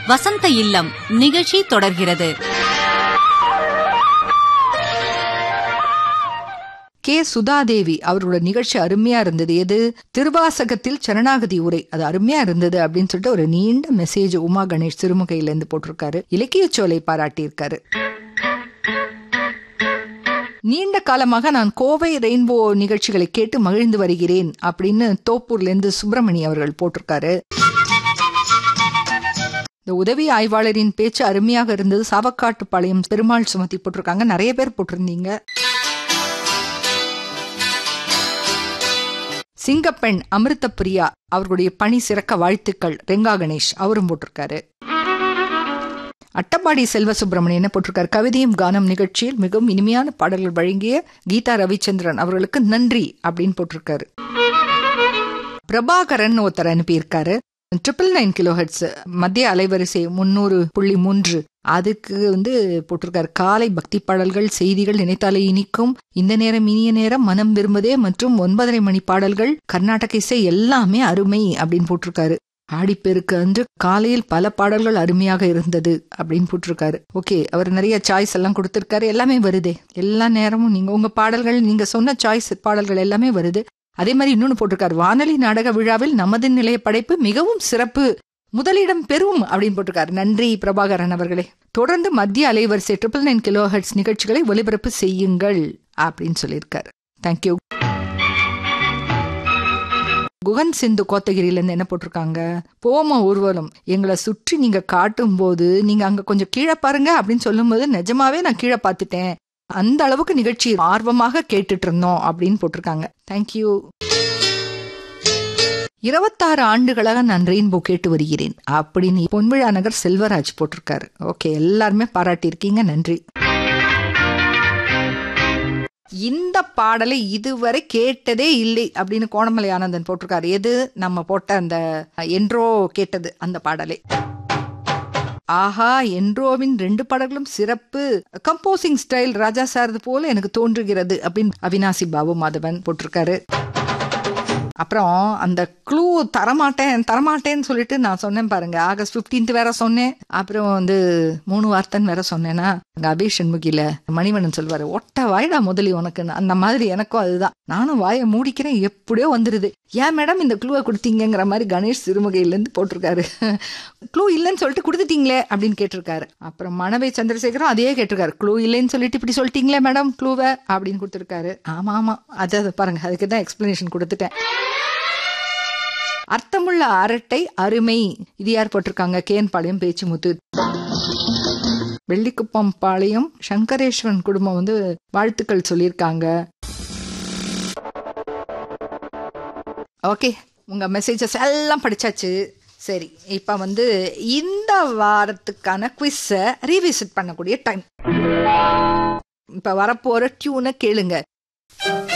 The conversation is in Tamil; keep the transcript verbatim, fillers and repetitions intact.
வசந்த இல்லம் நிகழ்ச்சி தொடர்கிறது. கே சுதாதேவி அவரோட நிகழ்ச்சி அருமையா இருந்தது. எது திருவாசகத்தில் சரணாகதி உரை, அது அருமையா இருந்தது அப்படின்னு சொல்லிட்டு ஒரு நீண்ட மெசேஜ் உமா கணேஷ் சிறுமுகையில இருந்து போட்டிருக்காரு. இலக்கிய சோலை பாராட்டியிருக்காரு. நீண்ட காலமாக நான் கோவை ரெயின்போ நிகழ்ச்சிகளை கேட்டு மகிழ்ந்து வருகிறேன் அப்படின்னு தோப்பூர்ல இருந்து சுப்பிரமணி அவர்கள் போட்டிருக்காரு. இந்த உதவி ஆய்வாளரின் பேச்சு அருமையாக இருந்தது. சாவக்காட்டுப்பாளையம் பெருமாள் சுமத்தி போட்டிருக்காங்க. நிறைய பேர் போட்டிருந்தீங்க. சிங்கப்பெண் அமிர்த பிரியா அவர்களுடைய பணி சிறக்க வாழ்த்துக்கள் ரெங்கா கணேஷ் அவரும் போட்டிருக்காரு. அட்டப்பாடி செல்வ சுப்பிரமணியன் போட்டிருக்காரு. கவிதையும் கானம் நிகழ்ச்சியில் மிகவும் இனிமையான பாடல்கள் வழங்கிய கீதா ரவிச்சந்திரன் அவர்களுக்கு நன்றி அப்படின்னு போட்டிருக்காரு. பிரபாகரன் ஒருத்தர் அனுப்பியிருக்காரு. ட்ரிபிள் நைன் கிலோ ஹெர்ட்ஸ் மத்திய அலைவரிசை முன்னூறு புள்ளி மூன்று அதுக்கு வந்து போட்டிருக்காரு. காலை பக்தி பாடல்கள், செய்திகள், நினைத்தாலே இனிக்கும், இந்த நேரம் இனிய நேரம், மனம் விரும்பதே மற்றும் ஒன்பதரை மணி பாடல்கள், கர்நாடக இசை எல்லாமே அருமை அப்படின்னு போட்டிருக்காரு. ஆடிப்பெருக்கு அன்று காலையில் பல பாடல்கள் அருமையாக இருந்தது அப்படின்னு போட்டிருக்காரு. ஓகே, அவர் நிறைய சாய்ஸ் எல்லாம் கொடுத்திருக்காரு. எல்லாமே வருதே, எல்லா நேரமும் நீங்க உங்க பாடல்கள், நீங்க சொன்ன சாய்ஸ் பாடல்கள் எல்லாமே வருது. அதே மாதிரி இன்னொன்னு போட்டிருக்காரு. வானொலி நாடக விழாவில் நமது நிலைய படைப்பு மிகவும் சிறப்பு, முதலிடம் பெறும் அப்படின்னு போட்டிருக்காரு. நன்றி பிரபாகரன் அவர்களே. தொடர்ந்து மத்திய அலைவரிசை ட்ரிபிள் நைன் கிலோ ஹெர்ட்ஸ் நிகழ்ச்சிகளை ஒலிபரப்பு செய்யுங்கள் அப்படின்னு சொல்லியிருக்காரு. தேங்க்யூ. குகன் சிந்து கோத்தகிரியில இருந்து என்ன போட்டிருக்காங்க. போம ஊர்வலம் எங்களை சுற்றி நீங்க காட்டும் போது நீங்க அங்க கொஞ்சம் கீழே பாருங்க அப்படின்னு சொல்லும் போது நிஜமாவே நான் கீழே பார்த்துட்டேன். அந்த அளவுக்கு நிகழ்ச்சி ஆர்வமாக கேட்டுட்டு இருந்தோம் அப்படின்னு போட்டிருக்காங்க. தேங்க்யூ. இருபத்தாறு ஆண்டுகளாக நான் ரெயின்போ கேட்டு வருகிறேன் அப்படின்னு பொன்விழா நகர் செல்வராஜ் போட்டிருக்காரு. ஓகே, எல்லாருமே பாராட்டியிருக்கீங்க. நன்றி. இந்த பாடலை இதுவரை கேட்டதே இல்லை அப்படின்னு கோணமலை ஆனந்தன் போட்டிருக்காரு. எது நம்ம போட்ட அந்த என்றோ கேட்டது அந்த பாடலை. ஆஹா, என்றோவின் ரெண்டு பாடல்களும் சிறப்பு, கம்போசிங் ஸ்டைல் ராஜா சாரது போல எனக்கு தோன்றுகிறது அப்படின்னு அவினாசி பாபு மாதவன் போட்டிருக்காரு. அப்புறம் அந்த க்ளூ தரமாட்டேன் தரமாட்டேன்னு சொல்லிட்டு நான் சொன்னேன் பாருங்க. ஆகஸ்ட் பிப்டீன்த் வேற சொன்னேன். அப்புறம் வந்து மூணு வார்த்தைன்னு வேற சொன்னேன்னா அபி சண்முகில மணிவண்ணன் சொல்வாரு, ஒட்ட வாய்டா முதலி உனக்குன்னு. அந்த மாதிரி எனக்கும் அதுதான். நானும் வாயை மூடிக்கிறேன், எப்படியோ வந்துருது. ஏன் மேடம் இந்த க்ளூவை கொடுத்தீங்கிற மாதிரி கணேஷ் சிறுமுகையிலேருந்து போட்டிருக்காரு. க்ளூ இல்லைன்னு சொல்லிட்டு கொடுத்துட்டீங்களே அப்படின்னு கேட்டிருக்காரு. அப்புறம் மணவை சந்திரசேகரும் அதே கேட்டிருக்காரு. க்ளூ இல்லைன்னு சொல்லிட்டு இப்படி சொல்லிட்டீங்களே மேடம் க்ளூவை அப்படின்னு கொடுத்துருக்காரு. ஆமா ஆமா, அது பாருங்க, அதுக்கு தான் எக்ஸ்பிளனேஷன் கொடுத்துட்டேன். அர்த்தமுள்ள அரட்டை அருமை, இது யார் போட்டிருக்காங்க. கேன் பாளையம் பேச்சுமுத்து. வெள்ளிக்குப்பம் பாளையம் சங்கரேஸ்வரன் குடும்பம் வந்து வாழ்த்துக்கள் சொல்லியிருக்காங்க. ஓகே, உங்க மெசேஜஸ் எல்லாம் படிச்சாச்சு. சரி, இப்ப வந்து இந்த வாரத்துக்கான குவிஸை ரீவிசிட் பண்ணக்கூடிய டைம். இப்ப வரப்போற டியூனை கேளுங்க.